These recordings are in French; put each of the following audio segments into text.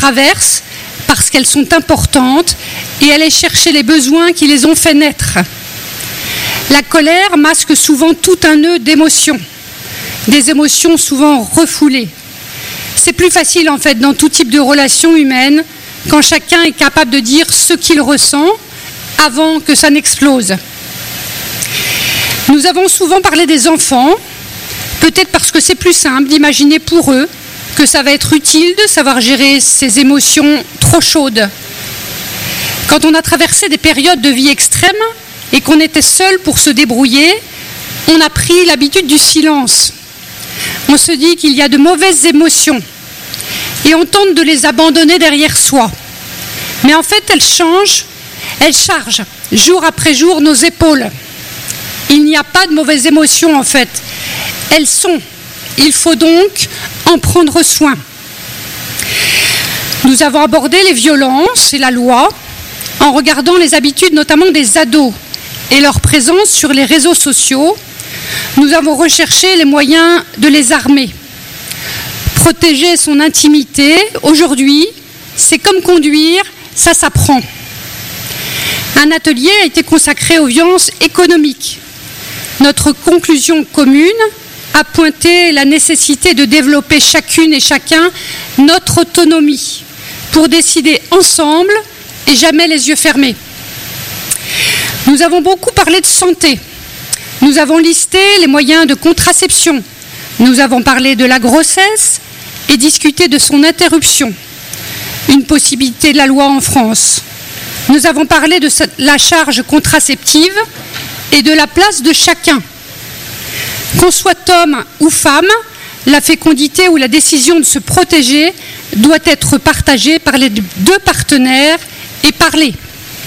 traversent parce qu'elles sont importantes et aller chercher les besoins qui les ont fait naître. La colère masque souvent tout un nœud d'émotions, des émotions souvent refoulées. C'est plus facile en fait dans tout type de relation humaine quand chacun est capable de dire ce qu'il ressent avant que ça n'explose. Nous avons souvent parlé des enfants, peut-être parce que c'est plus simple d'imaginer pour eux que ça va être utile de savoir gérer ces émotions trop chaudes. Quand on a traversé des périodes de vie extrêmes et qu'on était seul pour se débrouiller, on a pris l'habitude du silence. On se dit qu'il y a de mauvaises émotions et on tente de les abandonner derrière soi. Mais en fait, elles chargent jour après jour nos épaules. Il n'y a pas de mauvaises émotions en fait. Elles sont. Il faut donc en prendre soin. Nous avons abordé les violences et la loi en regardant les habitudes notamment des ados et leur présence sur les réseaux sociaux. Nous avons recherché les moyens de les armer. Protéger son intimité, aujourd'hui, c'est comme conduire, ça s'apprend. Un atelier a été consacré aux violences économiques. Notre conclusion commune a pointé la nécessité de développer chacune et chacun notre autonomie pour décider ensemble et jamais les yeux fermés. Nous avons beaucoup parlé de santé. Nous avons listé les moyens de contraception. Nous avons parlé de la grossesse et discuté de son interruption, une possibilité de la loi en France. Nous avons parlé de la charge contraceptive et de la place de chacun. Qu'on soit homme ou femme, la fécondité ou la décision de se protéger doit être partagée par les deux partenaires et parlée.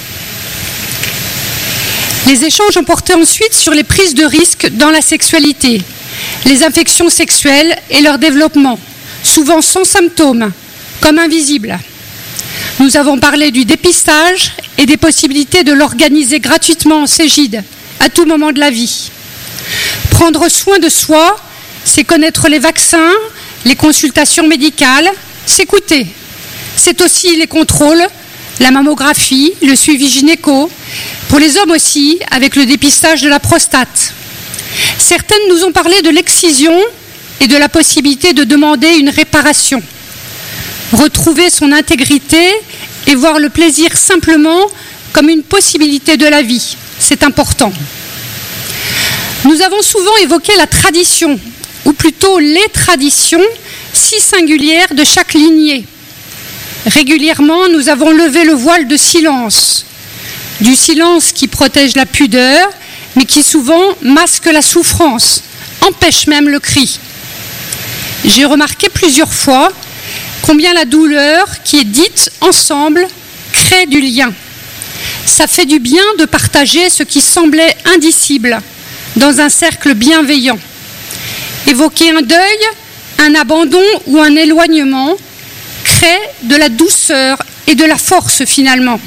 Les échanges ont porté ensuite sur les prises de risques dans la sexualité, les infections sexuelles et leur développement, souvent sans symptômes, comme invisibles. Nous avons parlé du dépistage et des possibilités de l'organiser gratuitement en Cégide, à tout moment de la vie. Prendre soin de soi, c'est connaître les vaccins, les consultations médicales, s'écouter. C'est aussi les contrôles, la mammographie, le suivi gynéco, pour les hommes aussi, avec le dépistage de la prostate. Certaines nous ont parlé de l'excision et de la possibilité de demander une réparation. Retrouver son intégrité et voir le plaisir simplement comme une possibilité de la vie, c'est important. Nous avons souvent évoqué la tradition, ou plutôt les traditions si singulières de chaque lignée. Régulièrement, nous avons levé le voile de silence, du silence qui protège la pudeur, mais qui souvent masque la souffrance, empêche même le cri. J'ai remarqué plusieurs fois combien la douleur qui est dite ensemble crée du lien. Ça fait du bien de partager ce qui semblait indicible dans un cercle bienveillant. Évoquer un deuil, un abandon ou un éloignement crée de la douceur et de la force finalement.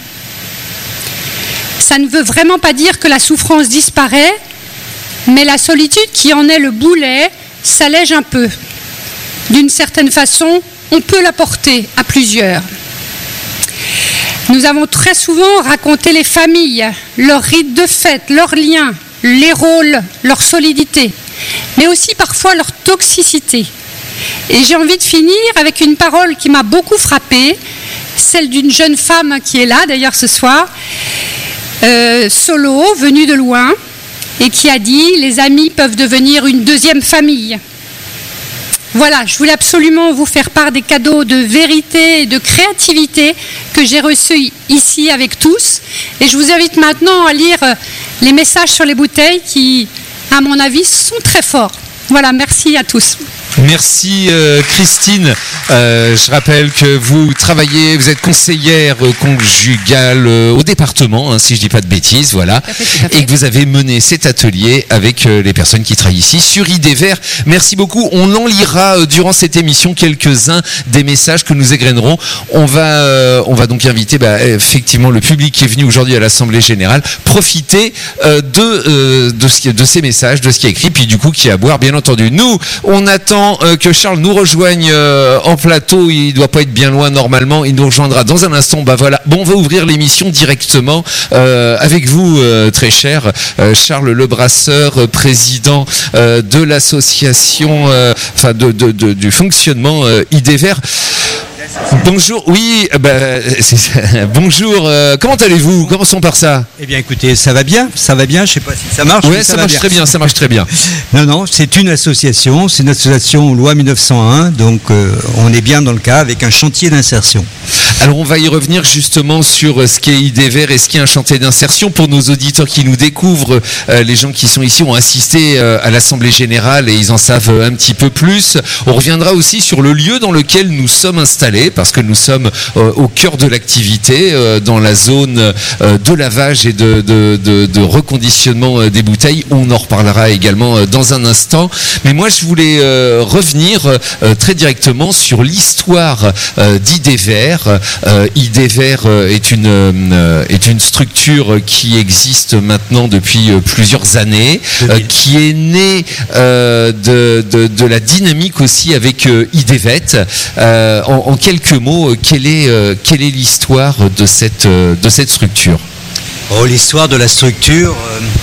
Ça ne veut vraiment pas dire que la souffrance disparaît, mais la solitude qui en est le boulet s'allège un peu. D'une certaine façon, on peut la porter à plusieurs. Nous avons très souvent raconté les familles, leurs rites de fête, leurs liens, les rôles, leur solidité, mais aussi parfois leur toxicité. Et j'ai envie de finir avec une parole qui m'a beaucoup frappée, celle d'une jeune femme qui est là d'ailleurs ce soir, solo, venue de loin, et qui a dit « Les amis peuvent devenir une deuxième famille ». Voilà, je voulais absolument vous faire part des cadeaux de vérité et de créativité que j'ai reçus ici avec tous. Et je vous invite maintenant à lire les messages sur les bouteilles qui, à mon avis, sont très forts. Voilà, merci à tous. Merci Christine. Je rappelle que vous travaillez, vous êtes conseillère conjugale au département, si je dis pas de bêtises, voilà, tout à fait. Et que vous avez mené cet atelier avec les personnes qui travaillent ici sur Idées Verts. Merci beaucoup. On en lira durant cette émission quelques-uns des messages que nous égrènerons. On va donc inviter effectivement le public qui est venu aujourd'hui à l'Assemblée Générale profiter de ces messages, de ce qui est écrit, puis du coup qui est à boire, bien entendu. Nous, on attend temps que Charles nous rejoigne en plateau. Il doit pas être bien loin normalement. Il nous rejoindra dans un instant. Bah voilà. Bon, on va ouvrir l'émission directement avec vous, très cher Charles Lebrasseur, président de l'association, du fonctionnement IDEVER. Bonjour, oui, bonjour, comment allez-vous? Commençons par ça. Eh bien écoutez, ça va bien, je ne sais pas si ça marche. Oui, ça marche très bien. Non, c'est une association loi 1901, donc on est bien dans le cas avec un chantier d'insertion. Alors on va y revenir justement sur ce qu'est IDEVER et ce qu'est un chantier d'insertion. Pour nos auditeurs qui nous découvrent, les gens qui sont ici ont assisté à l'Assemblée Générale et ils en savent un petit peu plus. On reviendra aussi sur le lieu dans lequel nous sommes installés, parce que nous sommes au cœur de l'activité, dans la zone de lavage et de reconditionnement des bouteilles. On en reparlera également dans un instant. Mais moi je voulais revenir très directement sur l'histoire d'IDEVER. IDEVER est une structure qui existe maintenant depuis plusieurs années, qui est née de la dynamique aussi avec IDEVET. En quelques mots, quelle est l'histoire de cette structure? L'histoire de la structure,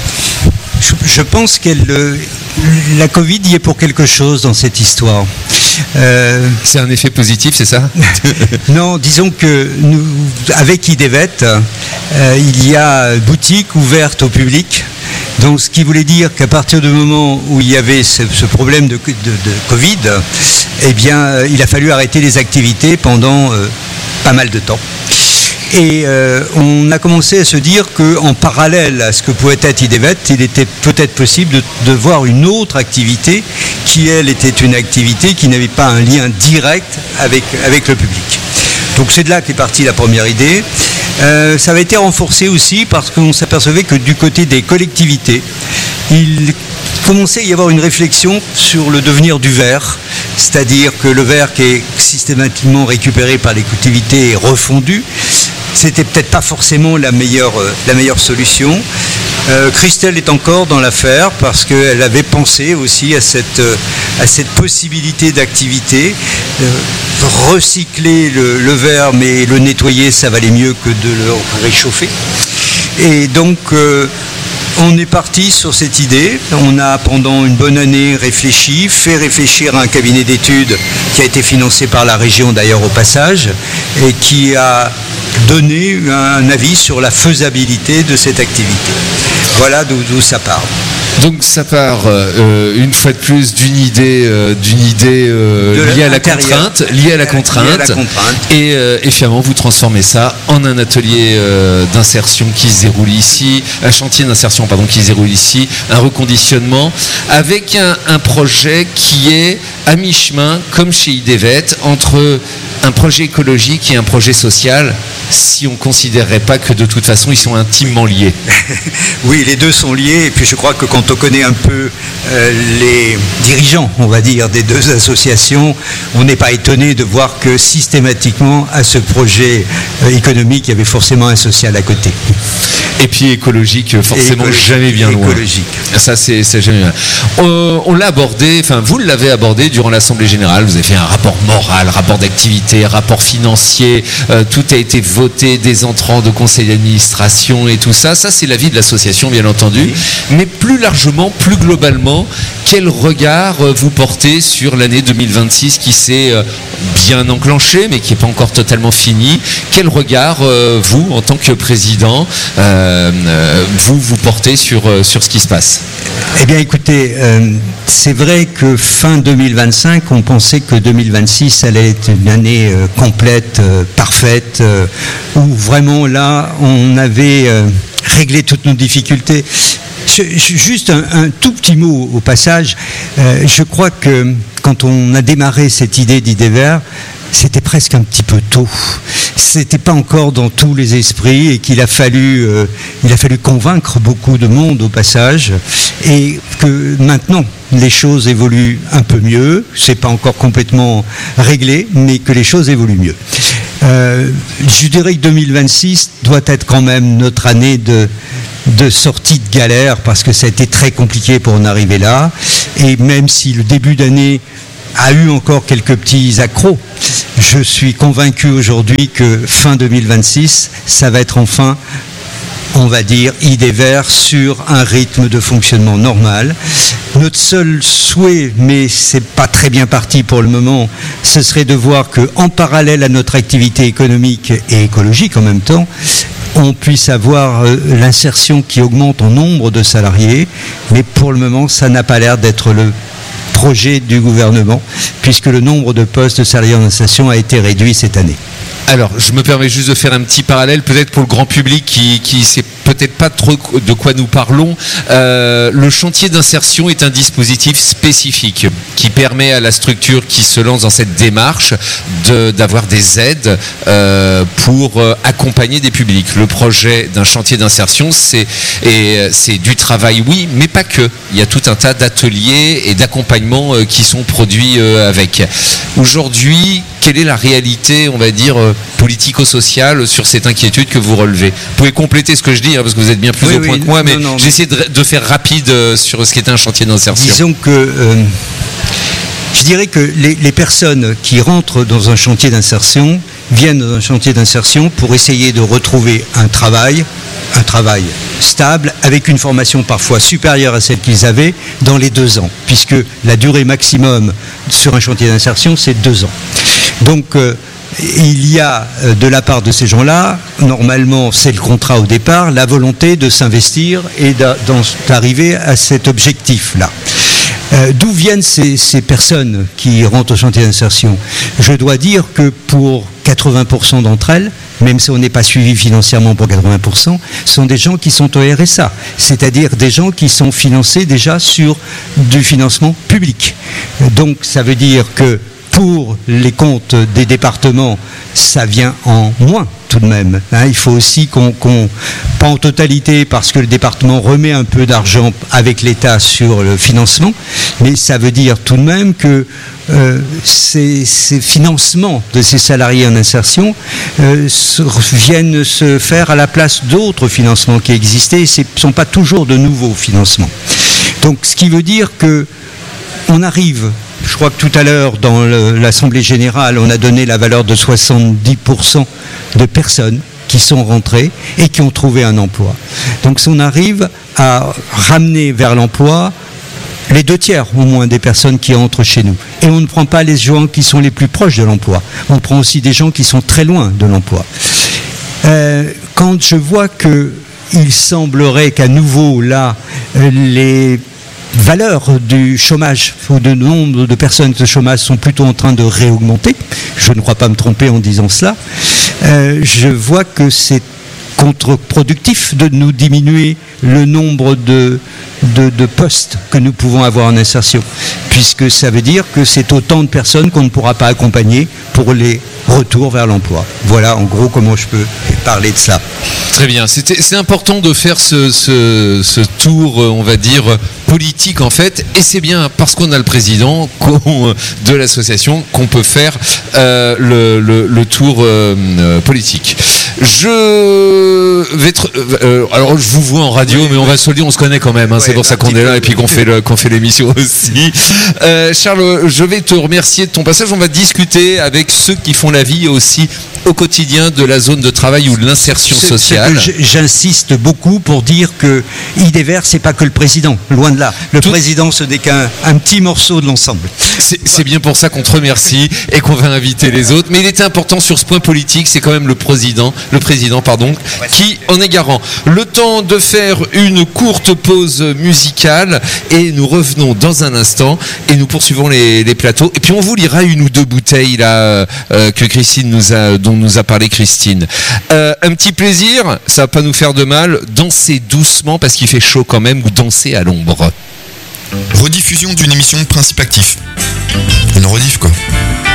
je pense que la Covid y est pour quelque chose dans cette histoire. C'est un effet positif, c'est ça? Non, disons que nous, avec IDEVET, il y a boutique ouverte au public. Donc, ce qui voulait dire qu'à partir du moment où il y avait ce problème de Covid, eh bien, il a fallu arrêter les activités pendant pas mal de temps. Et on a commencé à se dire qu'en parallèle à ce que pouvait être IDEVET, il était peut-être possible de voir une autre activité qui, elle, était une activité qui n'avait pas un lien direct avec le public. Donc c'est de là qu'est partie la première idée. Ça avait été renforcé aussi parce qu'on s'apercevait que du côté des collectivités, il commençait à y avoir une réflexion sur le devenir du verre, c'est-à-dire que le verre qui est systématiquement récupéré par les collectivités est refondu. C'était peut-être pas forcément la meilleure solution. Christelle est encore dans l'affaire parce qu'elle avait pensé aussi à cette possibilité d'activité. Recycler le verre, mais le nettoyer, ça valait mieux que de le réchauffer. Et donc, on est parti sur cette idée. On a pendant une bonne année réfléchi, fait réfléchir à un cabinet d'études qui a été financé par la région d'ailleurs au passage et qui a donné un avis sur la faisabilité de cette activité. Voilà d'où ça part. Donc ça part une fois de plus d'une idée liée à la contrainte, et finalement vous transformez ça en un atelier d'insertion qui se déroule ici, un chantier d'insertion qui se déroule ici, un reconditionnement avec un projet qui est à mi-chemin, comme chez IDEVET, entre un projet écologique et un projet social, si on ne considérerait pas que de toute façon ils sont intimement liés. Oui, les deux sont liés, et puis je crois que quand on connaît un peu les dirigeants, on va dire, des deux associations, on n'est pas étonné de voir que systématiquement à ce projet économique, il y avait forcément un social à côté. Et puis écologique, forcément jamais bien loin. Écologique. Ça, c'est jamais bien. On l'a abordé, vous l'avez abordé durant l'Assemblée Générale, vous avez fait un rapport moral, rapport d'activité, rapport financier, tout a été voté, des entrants de conseil d'administration et tout ça. Ça, c'est l'avis de l'association, bien entendu. Oui. Mais plus largement, plus globalement, quel regard vous portez sur l'année 2026 qui s'est bien enclenchée, mais qui n'est pas encore totalement finie? Quel regard, vous, en tant que président, vous portez sur ce qui se passe? Eh bien, écoutez, c'est vrai que fin 2025, on pensait que 2026 allait être une année complète, parfaite, où vraiment là, on avait réglé toutes nos difficultés. Juste un tout petit mot au passage. Je crois que quand on a démarré cette idée d'IDEVER, c'était presque un petit peu tôt. C'était pas encore dans tous les esprits et qu'il a fallu convaincre beaucoup de monde au passage, et que maintenant les choses évoluent un peu mieux. C'est pas encore complètement réglé, mais que les choses évoluent mieux. Je dirais que 2026 doit être quand même notre année de sortie de galère, parce que ça a été très compliqué pour en arriver là. Et même si le début d'année a eu encore quelques petits accros. Je suis convaincu aujourd'hui que fin 2026, ça va être enfin, on va dire, idée verte sur un rythme de fonctionnement normal. Notre seul souhait, mais c'est pas très bien parti pour le moment, ce serait de voir qu'en parallèle à notre activité économique et écologique en même temps, on puisse avoir l'insertion qui augmente en nombre de salariés, mais pour le moment, ça n'a pas l'air d'être le projet du gouvernement, puisque le nombre de postes de salariés en insertion a été réduit cette année. Alors, je me permets juste de faire un petit parallèle, peut-être pour le grand public qui sait peut-être pas trop de quoi nous parlons. Le chantier d'insertion est un dispositif spécifique qui permet à la structure qui se lance dans cette démarche d'avoir des aides pour accompagner des publics. Le projet d'un chantier d'insertion, c'est du travail, oui, mais pas que. Il y a tout un tas d'ateliers et d'accompagnements qui sont produits avec. Aujourd'hui, quelle est la réalité, on va dire, politico-sociale sur cette inquiétude que vous relevez? Vous pouvez compléter ce que je dis, hein, parce que vous êtes bien plus au point que moi, mais j'essaie de faire rapide sur ce qui est un chantier d'insertion. Disons que je dirais que les personnes qui rentrent dans un chantier d'insertion viennent dans un chantier d'insertion pour essayer de retrouver un travail stable, avec une formation parfois supérieure à celle qu'ils avaient dans les 2 ans, puisque la durée maximum sur un chantier d'insertion, c'est 2 ans. Donc, il y a de la part de ces gens-là, normalement c'est le contrat au départ, la volonté de s'investir et d'arriver à cet objectif-là. D'où viennent ces personnes qui rentrent au chantier d'insertion? Je dois dire que pour 80% d'entre elles, même si on n'est pas suivi financièrement pour 80%, sont des gens qui sont au RSA, c'est-à-dire des gens qui sont financés déjà sur du financement public. Donc ça veut dire que pour les comptes des départements, ça vient en moins tout de même. Il faut aussi pas en totalité, parce que le département remet un peu d'argent avec l'État sur le financement, mais ça veut dire tout de même que ces financements de ces salariés en insertion viennent se faire à la place d'autres financements qui existaient, et ce ne sont pas toujours de nouveaux financements. Donc ce qui veut dire que on arrive, je crois que tout à l'heure dans l'Assemblée Générale, on a donné la valeur de 70% de personnes qui sont rentrées et qui ont trouvé un emploi. Donc si on arrive à ramener vers l'emploi les 2/3 au moins des personnes qui entrent chez nous. Et on ne prend pas les gens qui sont les plus proches de l'emploi, on prend aussi des gens qui sont très loin de l'emploi. Quand je vois qu'il semblerait qu'à nouveau là, les valeurs du chômage ou de nombre de personnes de chômage sont plutôt en train de réaugmenter, je ne crois pas me tromper en disant cela, je vois que c'est contre-productif de nous diminuer le nombre de postes que nous pouvons avoir en insertion, puisque ça veut dire que c'est autant de personnes qu'on ne pourra pas accompagner pour les retours vers l'emploi. Voilà en gros comment je peux parler de ça. Très bien, c'est important de faire ce tour, on va dire, politique en fait, et c'est bien parce qu'on a le président de l'association qu'on peut faire le tour politique. Alors je vous vois en radio, mais on va se le dire, on se connaît quand même, hein, c'est pour ça qu'on est là et puis qu'on fait l'émission aussi. Charles, je vais te remercier de ton passage. On va discuter avec ceux qui font la vie aussi au quotidien de la zone de travail ou de l'insertion sociale. J'insiste beaucoup pour dire que Idées Verts, c'est pas que le président, loin de là. Le président, ce n'est qu'un petit morceau de l'ensemble. C'est bien pour ça qu'on te remercie et qu'on va inviter les autres. Mais il était important sur ce point politique, c'est quand même le président, qui en est garant. Le temps de faire une courte pause musicale et nous revenons dans un instant et nous poursuivons les plateaux. Et puis on vous lira 1 ou 2 bouteilles là que dont nous a parlé Christine. Un petit plaisir, ça va pas nous faire de mal. Dansez doucement parce qu'il fait chaud quand même, ou danser à l'ombre. Rediffusion d'une émission de Principe Actif. Une rediff quoi.